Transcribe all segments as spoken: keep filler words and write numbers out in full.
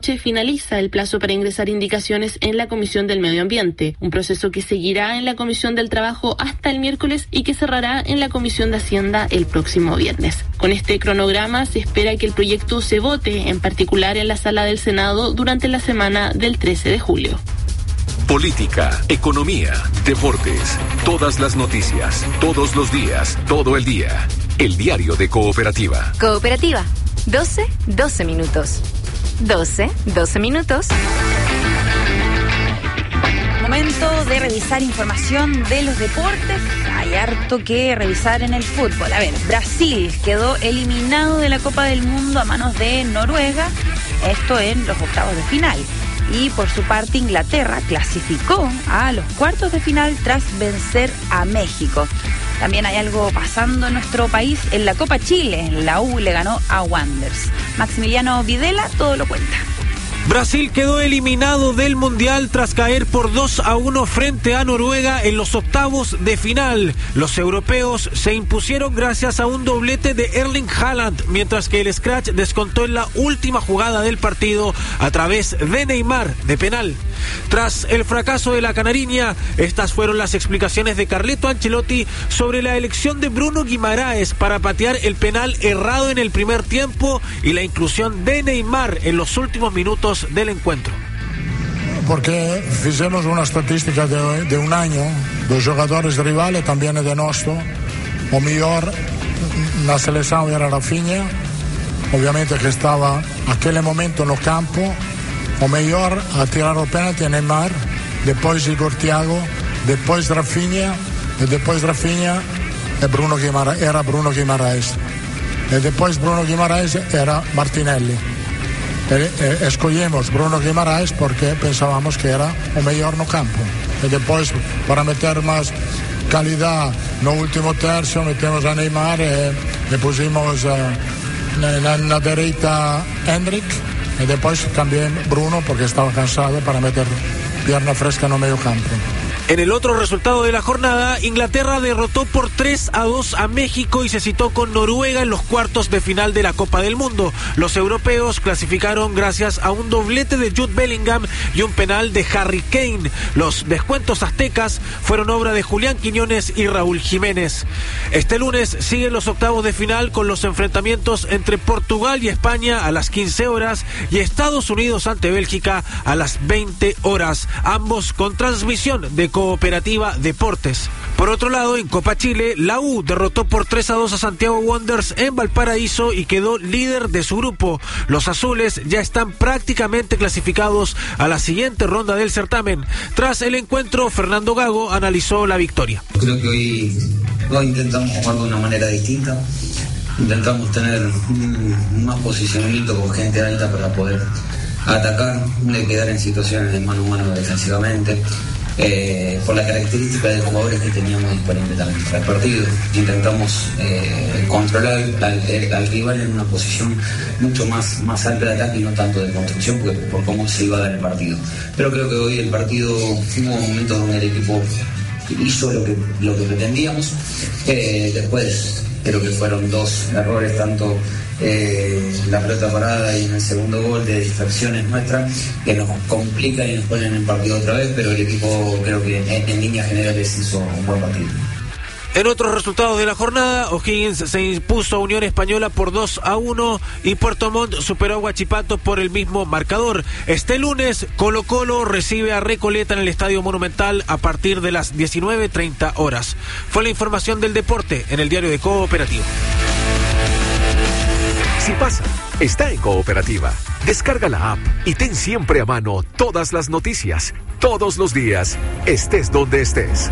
finaliza el plazo para ingresar indicaciones en la Comisión del Medio Ambiente, un proceso que seguirá en la Comisión del Trabajo hasta el miércoles y que cerrará en la Comisión de Hacienda el próximo viernes. Con este cronograma se espera que el proyecto se vote, en particular en la Sala del Senado, durante la semana del trece de julio. Política, economía, deportes, todas las noticias, todos los días, todo el día. El diario de Cooperativa. Cooperativa, doce, doce minutos. doce, doce minutos. Momento de revisar información de los deportes. Hay harto que revisar en el fútbol. A ver, Brasil quedó eliminado de la Copa del Mundo a manos de Noruega, esto en los octavos de final. Y por su parte Inglaterra clasificó a los cuartos de final tras vencer a México. También hay algo pasando en nuestro país en la Copa Chile. La U le ganó a Wanderers. Maximiliano Videla todo lo cuenta. Brasil quedó eliminado del Mundial tras caer por dos a uno frente a Noruega en los octavos de final. Los europeos se impusieron gracias a un doblete de Erling Haaland, mientras que el Scratch descontó en la última jugada del partido a través de Neymar de penal. Tras el fracaso de la canariña, estas fueron las explicaciones de Carleto Ancelotti sobre la elección de Bruno Guimaraes para patear el penal errado en el primer tiempo y la inclusión de Neymar en los últimos minutos del encuentro. Porque fizemos una estadística de, de un año dos jogadores rivales, también de nuestro. O mejor na seleção era Rafinha, obviamente que estaba aquel momento no campo. O mejor a tirar o penalti Neymar, depois Igor Thiago, depois Rafinha, e depois Rafinha e Bruno Guimaraes, era Bruno Guimaraes. E depois Bruno Guimaraes era Martinelli. Escogimos Bruno Guimaraes porque pensábamos que era o mellor no campo. E depois, para meter máis calidad no último tercio, metemos a Neymar e, e pusimos uh, na, na dereita Hendrik e depois cambié Bruno porque estaba cansado para meter pierna fresca no medio campo. En el otro resultado de la jornada, Inglaterra derrotó por tres a dos a México y se citó con Noruega en los cuartos de final de la Copa del Mundo. Los europeos clasificaron gracias a un doblete de Jude Bellingham y un penal de Harry Kane. Los descuentos aztecas fueron obra de Julián Quiñones y Raúl Jiménez. Este lunes siguen los octavos de final con los enfrentamientos entre Portugal y España a las quince horas y Estados Unidos ante Bélgica a las veinte horas, ambos con transmisión de Cooperativa Deportes. Por otro lado, en Copa Chile, la U derrotó por tres a dos a Santiago Wanderers en Valparaíso y quedó líder de su grupo. Los azules ya están prácticamente clasificados a la siguiente ronda del certamen. Tras el encuentro, Fernando Gago analizó la victoria. Creo que hoy, hoy intentamos jugar de una manera distinta. Intentamos tener un, más posicionamiento con gente alta para poder atacar, no quedar en situaciones de mano a mano defensivamente. Eh, por la característica de jugadores que teníamos disponibles también para el partido. Intentamos eh, controlar al, al, al rival en una posición mucho más, más alta de ataque y no tanto de construcción, porque, por cómo se iba a dar el partido. Pero creo que hoy el partido hubo momentos donde el equipo hizo lo que, lo que pretendíamos. Eh, después creo que fueron dos errores, tanto Eh, la pelota parada y en el segundo gol de distracciones nuestras que nos complican y nos ponen en partido otra vez, pero el equipo creo que en, en líneas generales hizo un buen partido. En otros resultados de la jornada, O'Higgins se impuso a Unión Española por dos a uno y Puerto Montt superó a Huachipato por el mismo marcador. Este lunes, Colo Colo recibe a Recoleta en el Estadio Monumental a partir de las diecinueve treinta horas. Fue la información del deporte en el diario de Cooperativa. Si pasa, está en Cooperativa. Descarga la app y ten siempre a mano todas las noticias, todos los días, estés donde estés.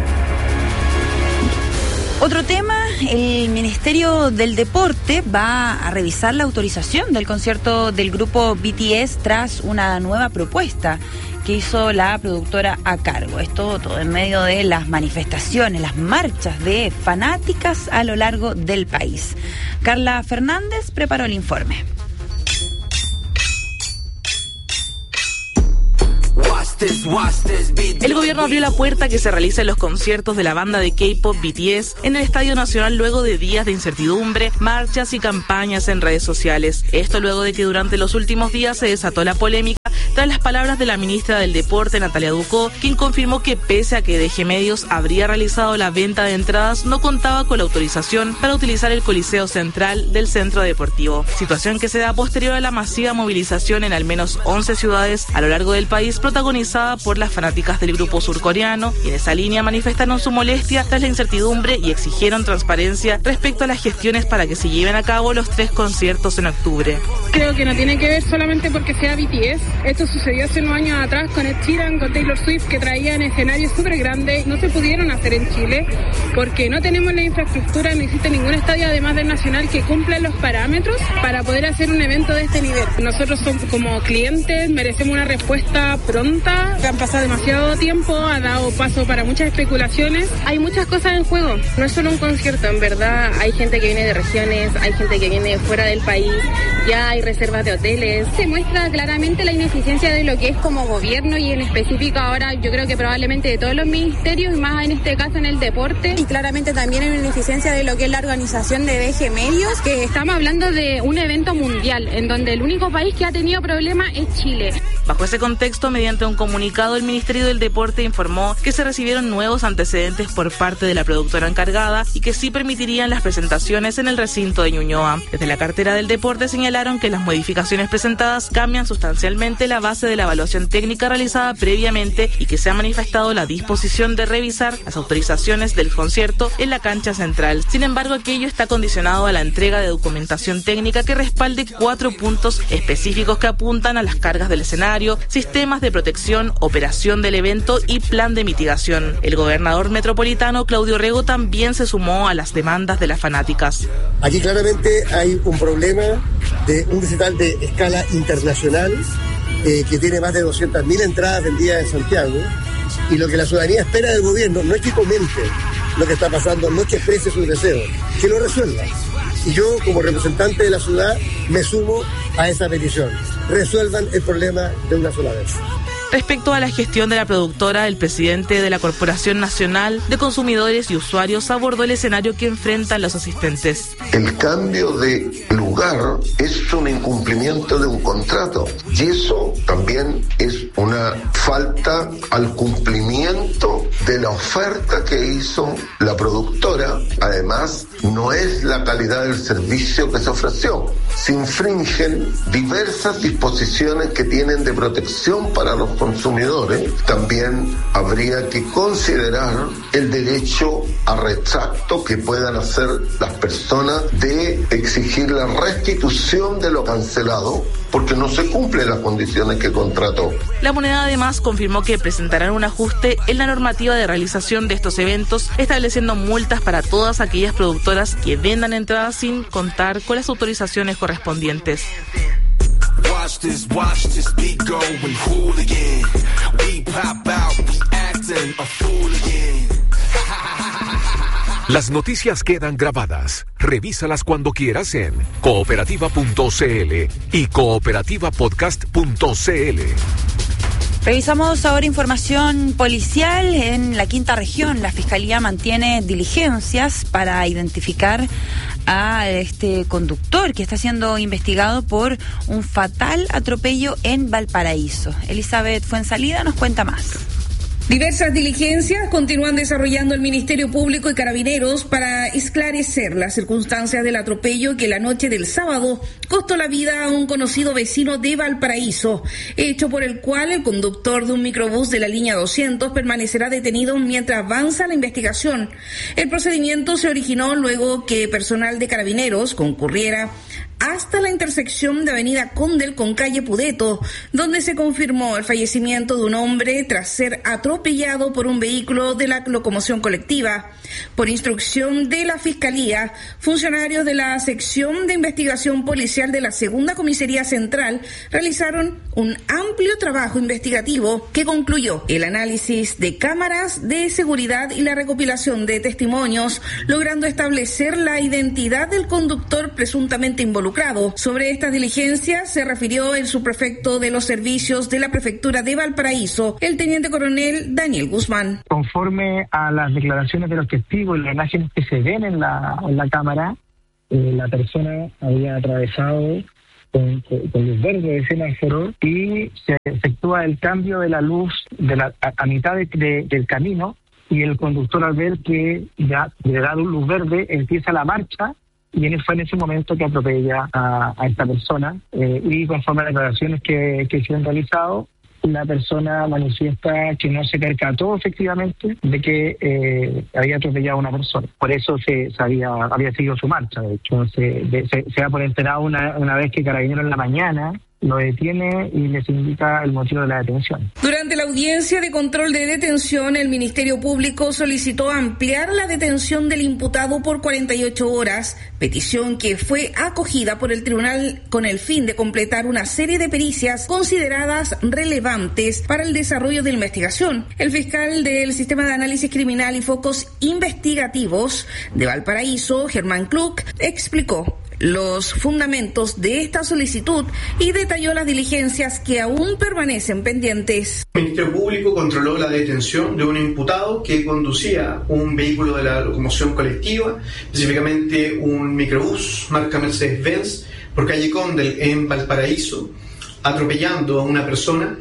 Otro tema, el Ministerio del Deporte va a revisar la autorización del concierto del grupo B T S tras una nueva propuesta que hizo la productora a cargo. Esto todo en medio de las manifestaciones, las marchas de fanáticas a lo largo del país. Carla Fernández preparó el informe. El gobierno abrió la puerta a que se realicen los conciertos de la banda de K-pop B T S en el Estadio Nacional luego de días de incertidumbre, marchas y campañas en redes sociales. Esto luego de que durante los últimos días se desató la polémica tras las palabras de la ministra del Deporte, Natalia Ducó, quien confirmó que pese a que D G Medios habría realizado la venta de entradas, no contaba con la autorización para utilizar el Coliseo Central del Centro Deportivo. Situación que se da posterior a la masiva movilización en al menos once ciudades a lo largo del país, protagonizada por las fanáticas del grupo surcoreano, y en esa línea manifestaron su molestia tras la incertidumbre y exigieron transparencia respecto a las gestiones para que se lleven a cabo los tres conciertos en octubre. Creo que no tiene que ver solamente porque sea B T S. Esto sucedió hace unos años atrás con Ed Sheeran, con Taylor Swift, que traían escenarios súper grandes. No se pudieron hacer en Chile porque no tenemos la infraestructura, no existe ningún estadio además del Nacional que cumpla los parámetros para poder hacer un evento de este nivel. Nosotros somos, como clientes, merecemos una respuesta pronta. Han pasado demasiado tiempo, ha dado paso para muchas especulaciones. Hay muchas cosas en juego, no es solo un concierto, en verdad hay gente que viene de regiones, hay gente que viene fuera del país, ya hay reservas de hoteles. Se muestra claramente la ineficiencia de lo que es como gobierno y en específico ahora yo creo que probablemente de todos los ministerios y más en este caso en el deporte, y claramente también en la ineficiencia de lo que es la organización de D G Medios, que estamos hablando de un evento mundial en donde el único país que ha tenido problemas es Chile. Bajo ese contexto, mediante un comunicado, el Ministerio del Deporte informó que se recibieron nuevos antecedentes por parte de la productora encargada y que sí permitirían las presentaciones en el recinto de Ñuñoa. Desde la cartera del deporte señalaron que las modificaciones presentadas cambian sustancialmente la base de la evaluación técnica realizada previamente y que se ha manifestado la disposición de revisar las autorizaciones del concierto en la cancha central. Sin embargo, aquello está condicionado a la entrega de documentación técnica que respalde cuatro puntos específicos que apuntan a las cargas del escenario, sistemas de protección, operación del evento y plan de mitigación. El gobernador metropolitano, Claudio Rego, también se sumó a las demandas de las fanáticas. Aquí claramente hay un problema de un recital de escala internacional eh, que tiene más de doscientas mil entradas vendidas en Santiago, y lo que la ciudadanía espera del gobierno no es que comente lo que está pasando, no es que exprese sus deseos, que lo resuelva. Y yo, como representante de la ciudad, me sumo a esa petición. Resuelvan el problema de una sola vez. Respecto a la gestión de la productora, el presidente de la Corporación Nacional de Consumidores y Usuarios abordó el escenario que enfrentan los asistentes. El cambio de lugar es un incumplimiento de un contrato y eso también es una falta al cumplimiento de la oferta que hizo la productora. Además, no es la calidad del servicio que se ofreció. Se infringen diversas disposiciones que tienen de protección para los consumidores. También habría que considerar el derecho a retracto que puedan hacer las personas de exigir la restitución de lo cancelado porque no se cumplen las condiciones que contrató. La moneda además confirmó que presentarán un ajuste en la normativa de realización de estos eventos, estableciendo multas para todas aquellas productoras que vendan entradas sin contar con las autorizaciones correspondientes. Watch this, watch this beat go and hooligan. We pop out, we acting a fool again. Las noticias quedan grabadas. Revísalas cuando quieras en cooperativa punto c l y cooperativa podcast punto c l. Revisamos ahora información policial en la quinta región. La Fiscalía mantiene diligencias para identificar a este conductor que está siendo investigado por un fatal atropello en Valparaíso. Elizabeth Fuensalida nos cuenta más. Diversas diligencias continúan desarrollando el Ministerio Público y Carabineros para esclarecer las circunstancias del atropello que la noche del sábado costó la vida a un conocido vecino de Valparaíso, hecho por el cual el conductor de un microbús de la línea doscientos permanecerá detenido mientras avanza la investigación. El procedimiento se originó luego que personal de Carabineros concurriera hasta la intersección de Avenida Condel con calle Pudeto, donde se confirmó el fallecimiento de un hombre tras ser atropellado por un vehículo de la locomoción colectiva. Por instrucción de la Fiscalía, funcionarios de la sección de investigación policial de la Segunda Comisaría Central realizaron un amplio trabajo investigativo que concluyó el análisis de cámaras de seguridad y la recopilación de testimonios, logrando establecer la identidad del conductor presuntamente involucrado involucrado. Sobre estas diligencias se refirió el subprefecto de los servicios de la prefectura de Valparaíso, el teniente coronel Daniel Guzmán. Conforme a las declaraciones de los testigos y las imágenes que se ven en la, en la cámara, eh, la persona había atravesado con, con, con luz verde de semáforo y se efectúa el cambio de la luz de la, a, a mitad de, de, del camino, y el conductor, al ver que ya le da luz verde, empieza la marcha, y él fue en ese momento que atropella a, a esta persona. Eh, y conforme a las declaraciones que, que se han realizado, la persona manifiesta que no se percató efectivamente de que eh, había atropellado a una persona. Por eso se, se había, había seguido su marcha. De hecho, se, de, se, se da por enterado una, una vez que Carabineros en la mañana lo detiene y les indica el motivo de la detención. Durante la audiencia de control de detención, el Ministerio Público solicitó ampliar la detención del imputado por cuarenta y ocho horas, petición que fue acogida por el tribunal con el fin de completar una serie de pericias consideradas relevantes para el desarrollo de la investigación. El fiscal del Sistema de Análisis Criminal y Focos Investigativos de Valparaíso, Germán Klug, explicó los fundamentos de esta solicitud y detalló las diligencias que aún permanecen pendientes. El Ministerio Público controló la detención de un imputado que conducía un vehículo de la locomoción colectiva, específicamente un microbús marca Mercedes-Benz, por calle Condel en Valparaíso, atropellando a una persona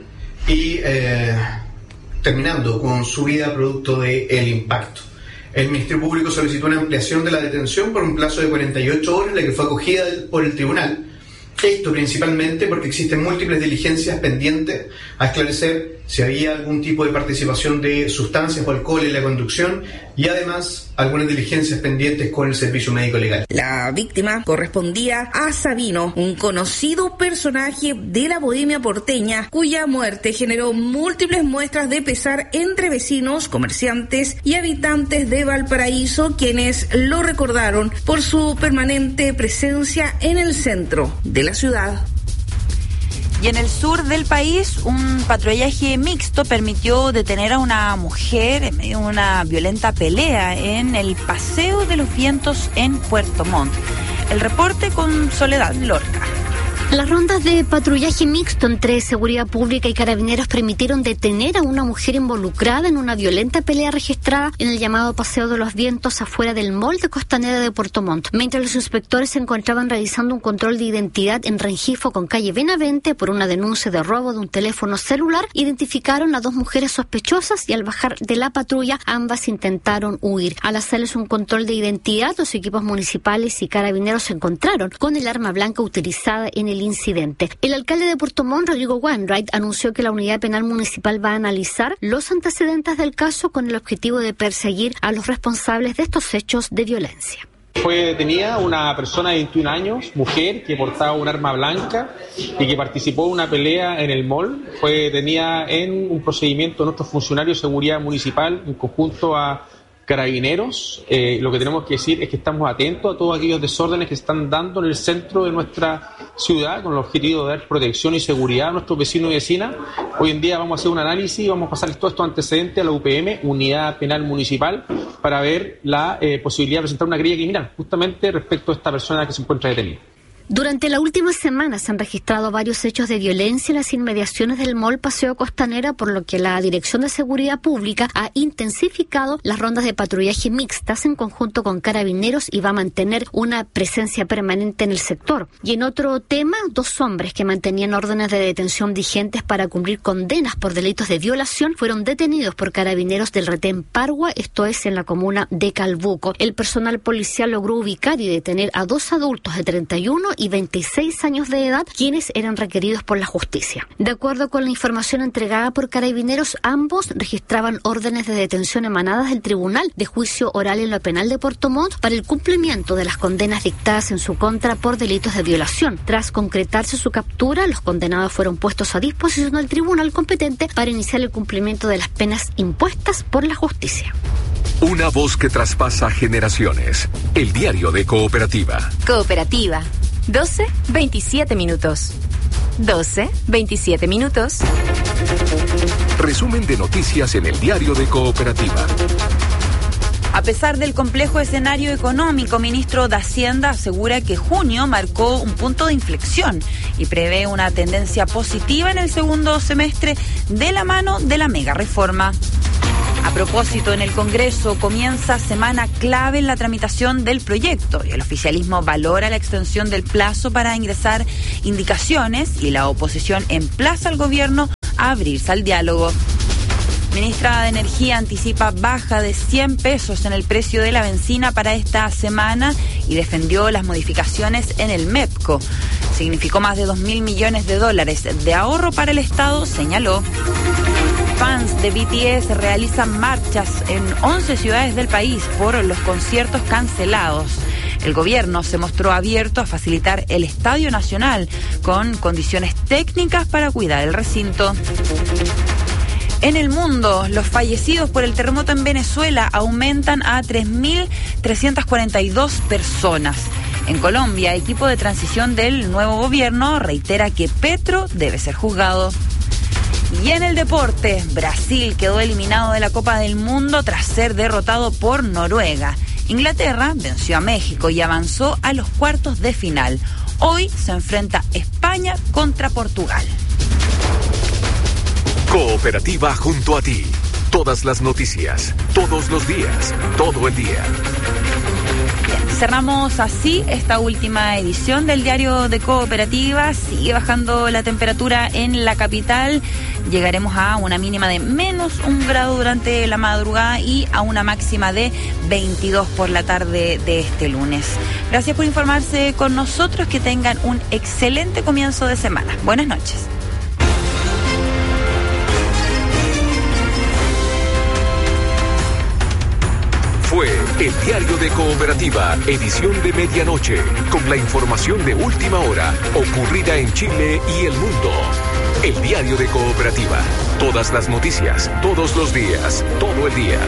y eh, terminando con su vida producto del impacto. El Ministerio Público solicitó una ampliación de la detención por un plazo de cuarenta y ocho horas, la que fue acogida por el tribunal. Esto principalmente porque existen múltiples diligencias pendientes a esclarecer si había algún tipo de participación de sustancias o alcohol en la conducción, y además algunas diligencias pendientes con el servicio médico legal. La víctima correspondía a Sabino, un conocido personaje de la bohemia porteña, cuya muerte generó múltiples muestras de pesar entre vecinos, comerciantes y habitantes de Valparaíso, quienes lo recordaron por su permanente presencia en el centro de la ciudad. Y en el sur del país, un patrullaje mixto permitió detener a una mujer en medio de una violenta pelea en el Paseo de los Vientos en Puerto Montt. El reporte con Soledad Lorca. Las rondas de patrullaje mixto entre seguridad pública y carabineros permitieron detener a una mujer involucrada en una violenta pelea registrada en el llamado Paseo de los Vientos afuera del mall de Costanera de Puerto Montt. Mientras los inspectores se encontraban realizando un control de identidad en Rengifo con calle Benavente por una denuncia de robo de un teléfono celular, identificaron a dos mujeres sospechosas y al bajar de la patrulla ambas intentaron huir. Al hacerles un control de identidad, los equipos municipales y carabineros se encontraron con el arma blanca utilizada en el incidente. El alcalde de Puerto Montt, Rodrigo Wainwright, anunció que la unidad penal municipal va a analizar los antecedentes del caso con el objetivo de perseguir a los responsables de estos hechos de violencia. Fue detenida una persona de veintiún años, mujer, que portaba un arma blanca y que participó en una pelea en el mall. Fue detenida en un procedimiento de nuestros funcionarios de seguridad municipal en conjunto a carabineros. Eh, lo que tenemos que decir es que estamos atentos a todos aquellos desórdenes que se están dando en el centro de nuestra ciudad con el objetivo de dar protección y seguridad a nuestros vecinos y vecinas. Hoy en día vamos a hacer un análisis y vamos a pasar todos estos antecedentes a la U P M, Unidad Penal Municipal, para ver la eh, posibilidad de presentar una querella criminal justamente respecto a esta persona que se encuentra detenida. Durante la última semana se han registrado varios hechos de violencia en las inmediaciones del mall Paseo Costanera, por lo que la Dirección de Seguridad Pública ha intensificado las rondas de patrullaje mixtas en conjunto con carabineros y va a mantener una presencia permanente en el sector. Y en otro tema, dos hombres que mantenían órdenes de detención vigentes para cumplir condenas por delitos de violación fueron detenidos por carabineros del retén Pargua, esto es en la comuna de Calbuco. El personal policial logró ubicar y detener a dos adultos de treinta y uno y veintiséis años de edad, quienes eran requeridos por la justicia. De acuerdo con la información entregada por carabineros, ambos registraban órdenes de detención emanadas del Tribunal de Juicio Oral en lo Penal de Puerto Montt para el cumplimiento de las condenas dictadas en su contra por delitos de violación. Tras concretarse su captura, los condenados fueron puestos a disposición del tribunal competente para iniciar el cumplimiento de las penas impuestas por la justicia. Una voz que traspasa generaciones. El diario de Cooperativa. Cooperativa. doce veintisiete minutos. doce veintisiete minutos. Resumen de noticias en el diario de Cooperativa. A pesar del complejo escenario económico, ministro de Hacienda asegura que junio marcó un punto de inflexión y prevé una tendencia positiva en el segundo semestre de la mano de la mega reforma. A propósito, en el Congreso comienza semana clave en la tramitación del proyecto y el oficialismo valora la extensión del plazo para ingresar indicaciones y la oposición emplaza al gobierno a abrirse al diálogo. Ministra de Energía anticipa baja de cien pesos en el precio de la benzina para esta semana y defendió las modificaciones en el MEPCO. Significó más de dos mil millones de dólares de ahorro para el Estado, señaló. Fans de B T S realizan marchas en once ciudades del país por los conciertos cancelados. El gobierno se mostró abierto a facilitar el Estadio Nacional con condiciones técnicas para cuidar el recinto. En el mundo, los fallecidos por el terremoto en Venezuela aumentan a tres mil trescientas cuarenta y dos personas. En Colombia, equipo de transición del nuevo gobierno reitera que Petro debe ser juzgado. Y en el deporte, Brasil quedó eliminado de la Copa del Mundo tras ser derrotado por Noruega. Inglaterra venció a México y avanzó a los cuartos de final. Hoy se enfrenta España contra Portugal. Cooperativa junto a ti. Todas las noticias, todos los días, todo el día. Cerramos así esta última edición del Diario de Cooperativa. Sigue bajando la temperatura en la capital. Llegaremos a una mínima de menos un grado durante la madrugada y a una máxima de veintidós por la tarde de este lunes. Gracias por informarse con nosotros. Que tengan un excelente comienzo de semana. Buenas noches. Fue el Diario de Cooperativa, edición de medianoche, con la información de última hora ocurrida en Chile y el mundo. El Diario de Cooperativa, todas las noticias, todos los días, todo el día.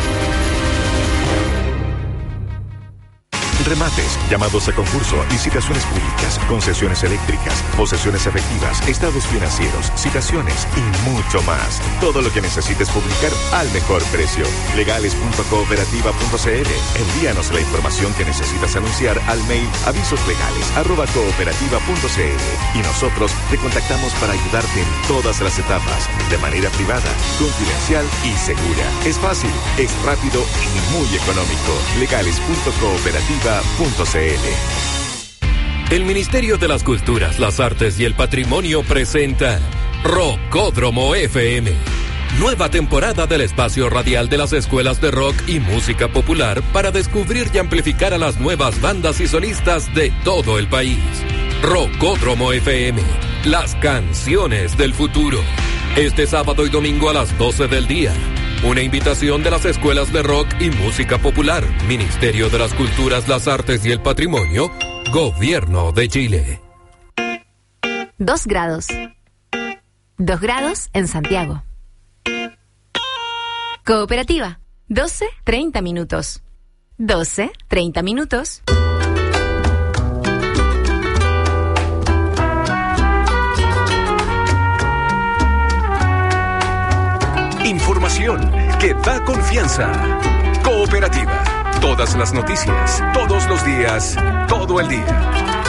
Remates, llamados a concurso, licitaciones públicas, concesiones eléctricas, posesiones efectivas, estados financieros, citaciones y mucho más. Todo lo que necesites publicar al mejor precio. legales punto cooperativa punto c l. Envíanos la información que necesitas anunciar al mail avisoslegales arroba cooperativa punto c l y nosotros te contactamos para ayudarte en todas las etapas, de manera privada, confidencial y segura. Es fácil, es rápido y muy económico. legales punto cooperativa punto c l. El Ministerio de las Culturas, las Artes y el Patrimonio presenta Rockódromo F M. Nueva temporada del espacio radial de las escuelas de rock y música popular para descubrir y amplificar a las nuevas bandas y solistas de todo el país. Rockódromo F M, las canciones del futuro. Este sábado y domingo a las doce del día. Una invitación de las escuelas de rock y música popular, Ministerio de las Culturas, las Artes y el Patrimonio, Gobierno de Chile. Dos grados. Dos grados en Santiago. Cooperativa. doce, treinta minutos. doce, treinta minutos. Información que da confianza. Cooperativa. Todas las noticias, todos los días, todo el día.